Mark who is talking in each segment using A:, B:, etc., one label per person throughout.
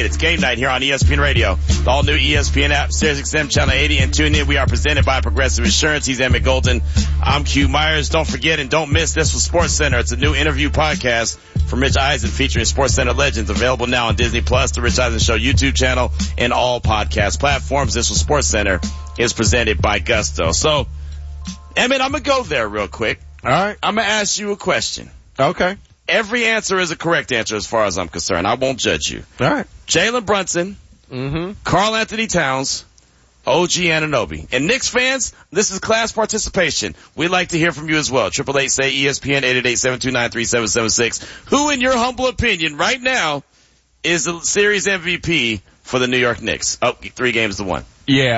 A: it. It's game night here on ESPN Radio. The all-new ESPN app, SiriusXM Channel 80, and tune in. We are presented by Progressive Insurance. He's Emmett Golden. I'm Q Myers. Don't forget and don't miss This Was Sports Center. It's a new interview podcast from Rich Eisen featuring Sports Center legends, available now on Disney Plus, the Rich Eisen Show YouTube channel, and all podcast platforms. This Was Sports Center is presented by Gusto. So, Emmett, I'm going to go there real quick.
B: All right.
A: I'm going to ask you a question.
B: Okay.
A: Every answer is a correct answer as far as I'm concerned. I won't judge you.
B: All right.
A: Jalen Brunson, Karl Anthony Towns, OG Anunoby. And Knicks fans, this is class participation. We'd like to hear from you as well. 888-SAY-ESPN, 888-729-3776. Who, in your humble opinion, right now, is the series MVP for the New York Knicks? 3-1.
B: Yeah,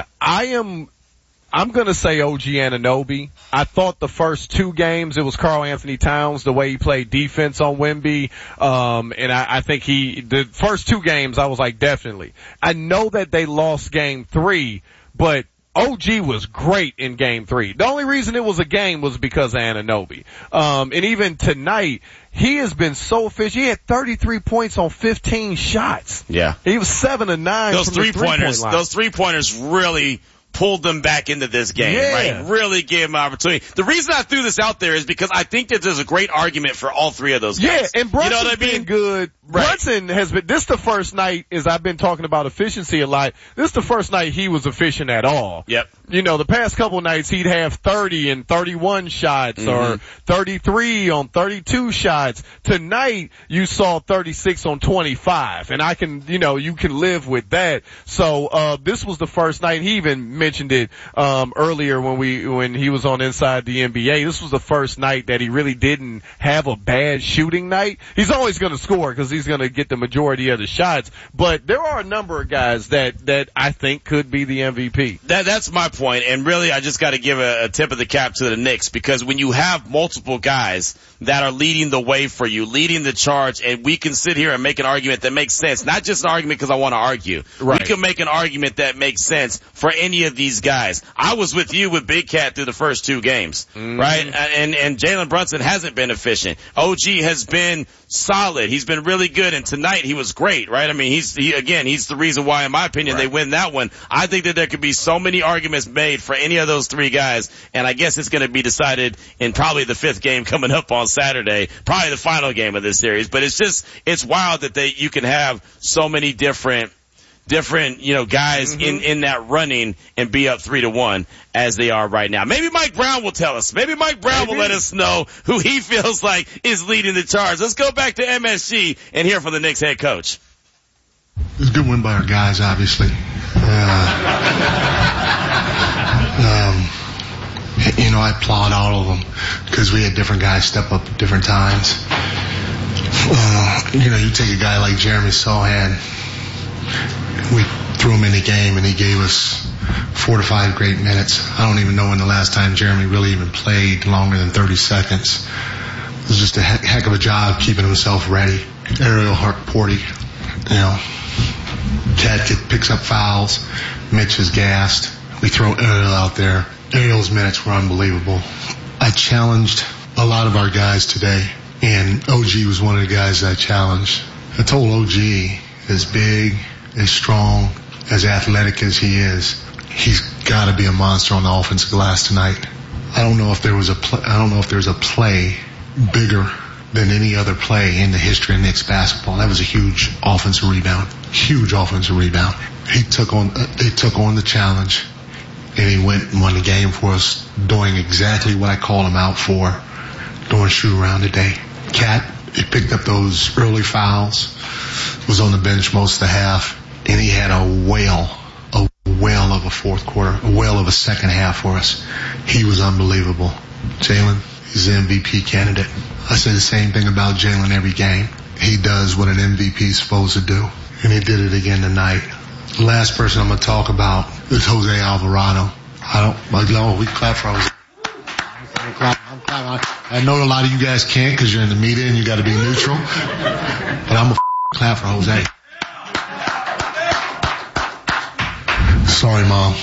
B: I'm going to say OG Anunoby. I thought the first 2 games it was Karl Anthony Towns, the way he played defense on Wemby. And I think the first 2 games I was like, definitely. I know that they lost game 3, but OG was great in game 3. The only reason it was a game was because of Anunoby. And even tonight, he has been so efficient. He had 33 points on 15 shots.
A: Yeah.
B: He was 7 of 9
A: those
B: from the three-point line.
A: Those 3-pointers really pulled them back into this game, right? Really gave them an opportunity. The reason I threw this out there is because I think that there's a great argument for all 3 of those guys.
B: Yeah, and Brunson's
A: you know what I mean?
B: been good. Right. Brunson has been, this the first night, as I've been talking about efficiency a lot, this is the first night he was efficient at all.
A: Yep.
B: You know, the past couple nights he'd have 30 and 31 shots or 33 on 32 shots. Tonight you saw 36 on 25, and you can live with that. So, this was the first night. He even mentioned it, earlier when he was on Inside the NBA. This was the first night that he really didn't have a bad shooting night. He's always going to score because he's going to get the majority of the shots, but there are a number of guys that I think could be the MVP.
A: That's my point, and really I just got to give a tip of the cap to the Knicks, because when you have multiple guys that are leading the way for you, leading the charge, and we can sit here and make an argument that makes sense, not just an argument because I want to argue. Right. We can make an argument that makes sense for any of these guys. I was with you with Big Cat through the first 2 games, right? And Jalen Brunson hasn't been efficient. OG has been solid. He's been really good, and tonight he was great, right? I mean, he's the reason why, in my opinion, they win that one. I think that there could be so many arguments made for any of those 3 guys, and I guess it's going to be decided in probably the 5th game coming up on Saturday, probably the final game of this series. But it's wild that you can have so many different, guys in that running and be up 3-1 as they are right now. Maybe Mike Brown will tell us. Maybe Mike Brown will let us know who he feels like is leading the charge. Let's go back to MSG and hear from the Knicks head coach.
C: It was a good win by our guys, obviously. I applaud all of them because we had different guys step up at different times. You take a guy like Jeremy Sohan. We threw him in the game and he gave us 4 to 5 great minutes. I don't even know when the last time Jeremy really even played longer than 30 seconds. It was just a heck of a job keeping himself ready. Ariel Hartporty, Cat picks up fouls. Mitch is gassed. We throw Ariel out there. Ariel's minutes were unbelievable. I challenged a lot of our guys today, and OG was one of the guys I challenged. I told OG, as big, as strong, as athletic as he is, he's got to be a monster on the offensive glass tonight. I don't know if there was a play bigger than any other play in the history of Knicks basketball. That was a huge offensive rebound. Huge offensive rebound. They took on the challenge, and he went and won the game for us, doing exactly what I called him out for, doing shoot around today. Cat, he picked up those early fouls, was on the bench most of the half, and he had a whale of a fourth quarter, a whale of a second half for us. He was unbelievable. Jalen, he's an MVP candidate. I say the same thing about Jalen every game. He does what an MVP is supposed to do, and he did it again tonight. The last person I'm going to talk about is Jose Alvarado. We clap for Jose. I know a lot of you guys can't because you're in the media and you got to be neutral, but I'm going to clap for Jose. Sorry, Mom.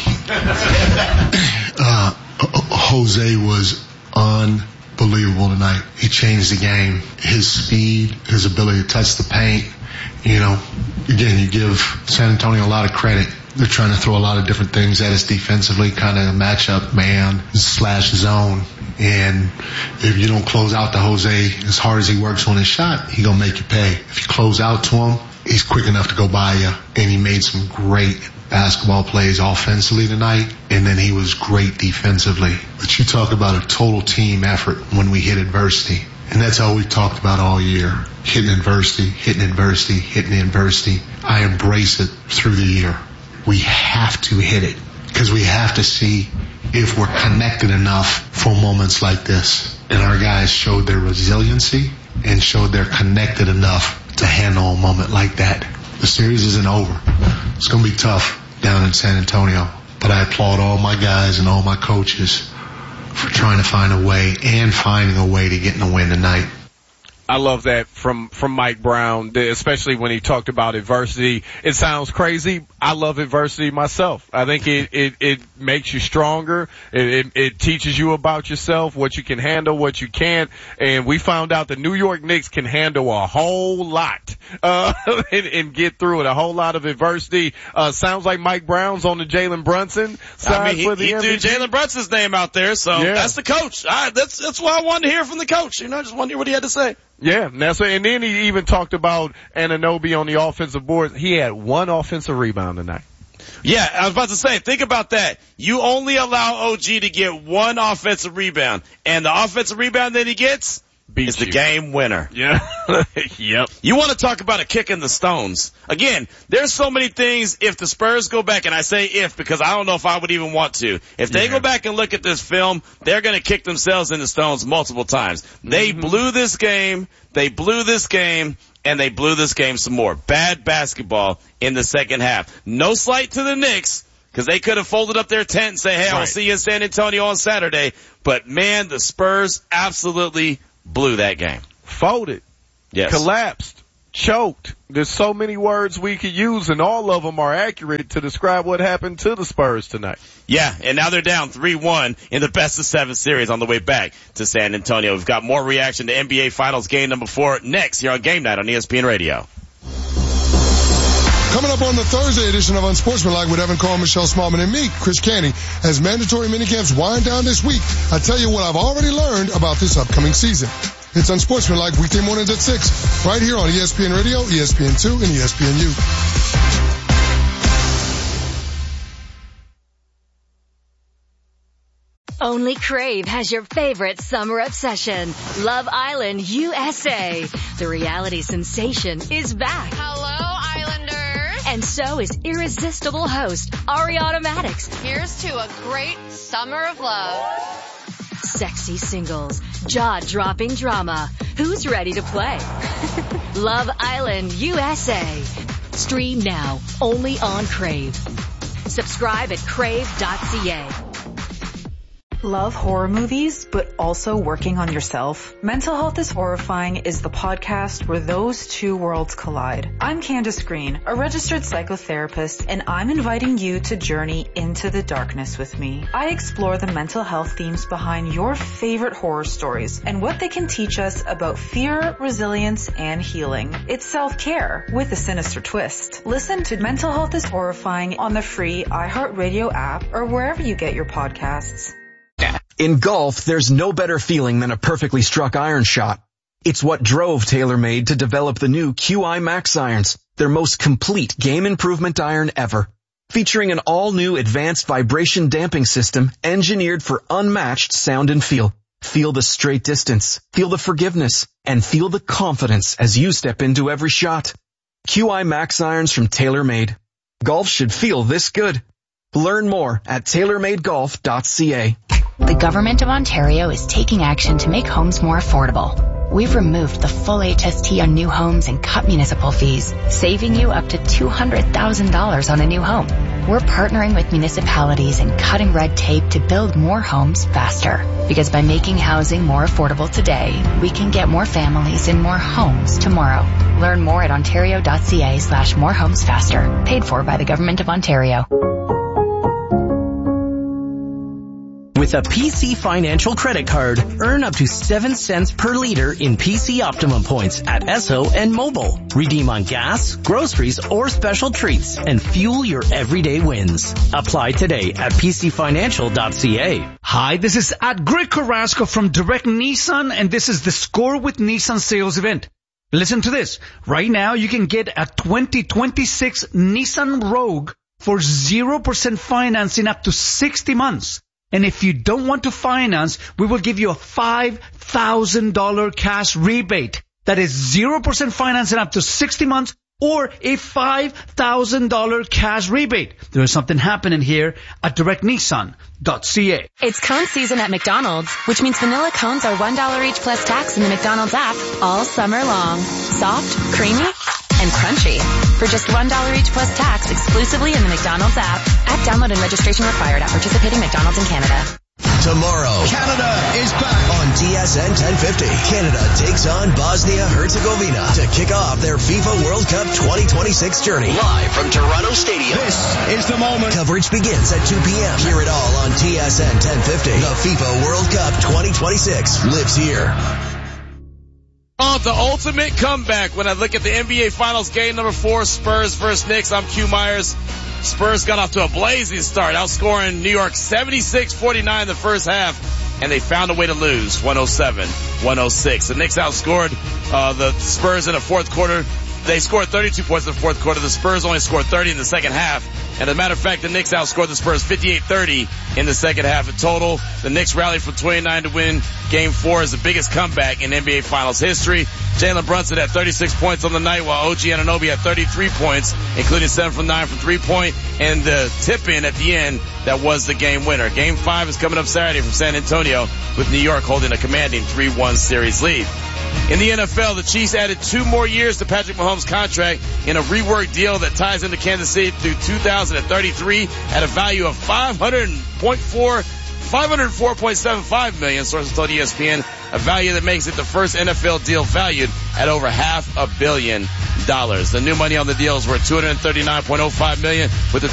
C: Jose was unbelievable tonight. He changed the game. His speed, his ability to touch the paint, You know, again, you give San Antonio a lot of credit. They're trying to throw a lot of different things at us defensively, kind of matchup, man/zone. And if you don't close out to Jose as hard as he works on his shot, he gonna make you pay. If you close out to him, he's quick enough to go by you. And he made some great basketball plays offensively tonight, and then he was great defensively. But you talk about a total team effort when we hit adversity. And that's all we talked about all year. Hitting adversity, hitting adversity, hitting adversity. I embrace it through the year. We have to hit it because we have to see if we're connected enough for moments like this. And our guys showed their resiliency and showed they're connected enough to handle a moment like that. The series isn't over. It's going to be tough down in San Antonio. But I applaud all my guys and all my coaches for trying to find a way and finding a way to get in a win tonight.
B: I love that from Mike Brown, especially when he talked about adversity. It sounds crazy. I love adversity myself. I think it makes you stronger. It teaches you about yourself, what you can handle, what you can't. And we found out the New York Knicks can handle a whole lot, and get through it. A whole lot of adversity. Sounds like Mike Brown's on the Jalen Brunson side for the MVP.
A: He threw Jalen Brunson's name out there, so yeah. That's the coach. That's what I wanted to hear from the coach. You know, I just wanted to hear what he had to say.
B: Yeah, and then he even talked about Anunoby on the offensive board. He had one offensive rebound tonight.
A: Yeah, I was about to say, think about that. You only allow OG to get one offensive rebound, and the offensive rebound that he gets is the game winner.
B: Yeah. Yep.
A: You want to talk about a kick in the stones. Again, there's so many things. If the Spurs go back, and I say if because I don't know if I would even want to. If they go back and look at this film, they're going to kick themselves in the stones multiple times. They blew this game. They blew this game. And they blew this game some more. Bad basketball in the second half. No slight to the Knicks, because they could have folded up their tent and say, hey, I'll see you in San Antonio on Saturday. But, man, the Spurs absolutely blew that game.
B: Folded.
A: Yes.
B: Collapsed. Choked. There's so many words we could use, and all of them are accurate to describe what happened to the Spurs tonight.
A: Yeah, and now they're down 3-1 in the best-of-7 series on the way back to San Antonio. We've got more reaction to NBA Finals game number 4 next here on Game Night on ESPN Radio.
D: Coming up on the Thursday edition of Unsportsmanlike with Evan Cole, Michelle Smallman, and me, Chris Canty, as mandatory minicamps wind down this week, I tell you what I've already learned about this upcoming season. It's Unsportsmanlike weekday mornings at 6, right here on ESPN Radio, ESPN2, and ESPNU.
E: Only Crave has your favorite summer obsession, Love Island USA. The reality sensation is back.
F: Hello, Islanders.
E: And so is irresistible host Ariana Maddox.
F: Here's to a great summer of love.
E: Sexy singles, jaw-dropping drama. Who's ready to play? Love Island USA. Stream now, only on Crave. Subscribe at crave.ca.
G: Love horror movies, but also working on yourself? Mental Health is Horrifying is the podcast where those two worlds collide. I'm Candace Green, a registered psychotherapist, and I'm inviting you to journey into the darkness with me. I explore the mental health themes behind your favorite horror stories and what they can teach us about fear, resilience, and healing. It's self-care with a sinister twist. Listen to Mental Health is Horrifying on the free iHeartRadio app or wherever you get your podcasts.
H: In golf, there's no better feeling than a perfectly struck iron shot. It's what drove TaylorMade to develop the new QI Max irons, their most complete game improvement iron ever. Featuring an all-new advanced vibration damping system engineered for unmatched sound and feel. Feel the straight distance, feel the forgiveness, and feel the confidence as you step into every shot. QI Max irons from TaylorMade. Golf should feel this good. Learn more at TaylorMadeGolf.ca.
I: The Government of Ontario is taking action to make homes more affordable. We've removed the full HST on new homes and cut municipal fees, saving you up to $200,000 on a new home. We're partnering with municipalities and cutting red tape to build more homes faster. Because by making housing more affordable today, we can get more families in more homes tomorrow. Learn more at ontario.ca/morehomesfaster. Paid for by the Government of Ontario.
H: With
J: With a PC Financial credit card, earn up to 7 cents per liter in PC Optimum points at Esso and Mobile. Redeem on gas, groceries, or special treats and fuel your everyday wins. Apply today at pcfinancial.ca.
K: Hi, this is at Greg Carrasco from Direct Nissan, and this is the Score with Nissan sales event. Listen to this. Right now, you can get a 2026 Nissan Rogue for 0% financing up to 60 months. And if you don't want to finance, we will give you a $5,000 cash rebate. That is 0% financing up to 60 months or a $5,000 cash rebate. There is something happening here at directnissan.ca.
I: It's cone season at McDonald's, which means vanilla cones are $1 each plus tax in the McDonald's app all summer long. Soft, creamy, and crunchy. For just $1 each plus tax exclusively in the McDonald's app. App download and registration required at participating McDonald's in Canada.
L: Tomorrow, Canada is back on TSN 1050. Canada takes on Bosnia-Herzegovina to kick off their FIFA World Cup 2026 journey. Live from Toronto Stadium. This is the moment. Coverage begins at 2 p.m. Hear it all on TSN 1050. The FIFA World Cup 2026 lives here.
A: Oh, the ultimate comeback when I look at the NBA Finals game number 4, Spurs versus Knicks. I'm Q Myers. Spurs got off to a blazing start, outscoring New York 76-49 the first half, and they found a way to lose 107-106. The Knicks outscored the Spurs in the fourth quarter. They scored 32 points in the fourth quarter. The Spurs only scored 30 in the second half. And as a matter of fact, the Knicks outscored the Spurs 58-30 in the second half. In total, the Knicks rallied from 29 to win Game 4 as the biggest comeback in NBA Finals history. Jalen Brunson had 36 points on the night, while OG Anunoby had 33 points, including 7 from 9 from three-point, and the tip-in at the end that was the game winner. Game 5 is coming up Saturday from San Antonio, with New York holding a commanding 3-1 series lead. In the NFL, the Chiefs added 2 more years to Patrick Mahomes' contract in a reworked deal that ties into Kansas City through 2033 at a value of $504.75 million, sources told ESPN, a value that makes it the first NFL deal valued at over $500 million. The new money on the deal is worth $239.05 million, with the